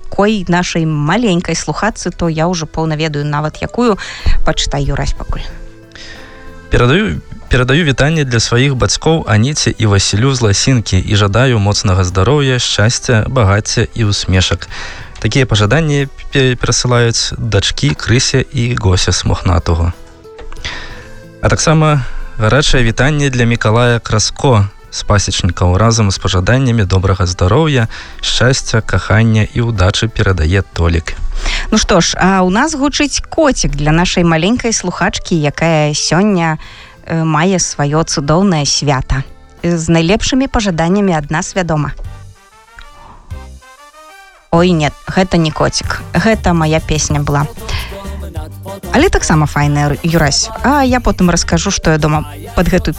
такой нашай маленькай слухацы, то я ўжо пэўна ведаю нават якую. Пачытай, Юрась, пакуль. Перадаю вітанне для сваіх бацькоў Аніце і Васілю з Ласінкі і жадаю моцнага здароўя, шчасця, багацця і усмешак. Такія пажаданні перасылаюць дачкі Крыся і Гося з Мохнатого. А таксама гарачае вітанне для Мікалая Краско з пасечнікаў разам з пажаданнямі добрага здароўя, шчасця, кахання і ўдачы перадае Толік. Ну што ж, а у нас гучыць коцік для нашай маленькай слухачкі, якая сёння мае сваё цудоўнае свята. З найлепшымі пажаданнямі ад нас, вядома. Ой, нет, гэта не коцік. Гэта моя песня была. Але таксама файная, Юрась. А я потым раскажу, што я дома пад гэтую